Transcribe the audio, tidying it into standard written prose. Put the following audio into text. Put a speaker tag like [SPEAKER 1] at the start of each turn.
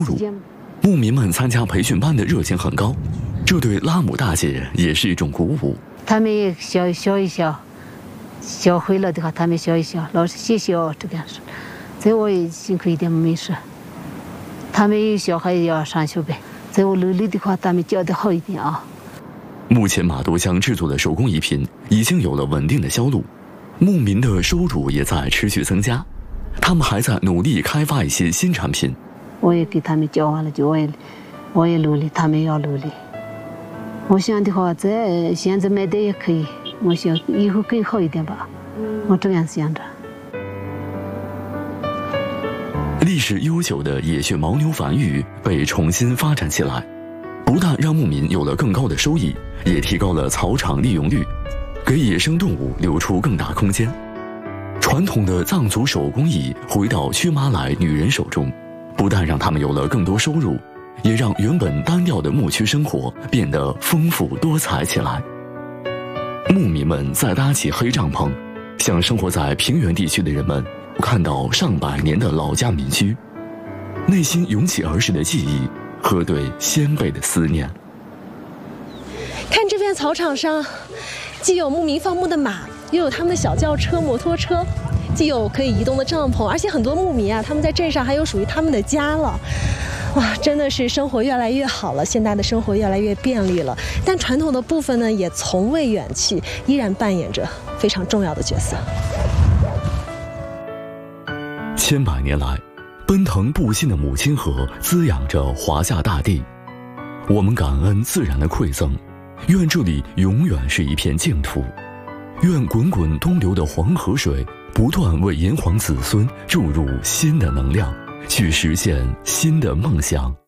[SPEAKER 1] 牧民们参加培训班的热情很高，这对拉姆大姐也是一种鼓舞。
[SPEAKER 2] 他们也笑一笑，笑会了的话，他们笑一笑，老师谢谢哦，这个样子。在我也辛苦一点没事，他们有小孩也要上学呗。在我努力的话，他们教得好一点啊。
[SPEAKER 1] 目前马多乡制作的手工艺品已经有了稳定的销路，牧民的收入也在持续增加，他们还在努力开发一些新产品。
[SPEAKER 2] 我也给他们教完了，我也努力，他们也要努力。我想的话，现在卖的也可以，我想以后更好一点吧，我这样想着。
[SPEAKER 1] 历史悠久的野血牦牛繁育被重新发展起来，不但让牧民有了更高的收益，也提高了草场利用率，给野生动物留出更大空间。传统的藏族手工艺回到屈马来女人手中，不但让他们有了更多收入，也让原本单调的牧区生活变得丰富多彩起来。牧民们再搭起黑帐篷，向生活在平原地区的人们看到上百年的老家民居，内心涌起儿时的记忆和对先辈的思念。
[SPEAKER 3] 看这片草场上，既有牧民放牧的马，又有他们的小轿车、摩托车，既有可以移动的帐篷，而且很多牧民啊，他们在镇上还有属于他们的家了。哇，真的是生活越来越好了，现代的生活越来越便利了，但传统的部分呢，也从未远去，依然扮演着非常重要的角色。
[SPEAKER 1] 千百年来，奔腾不息的母亲河滋养着华夏大地，我们感恩自然的馈赠，愿这里永远是一片净土，愿滚滚东流的黄河水不断为炎黄子孙注入新的能量，去实现新的梦想。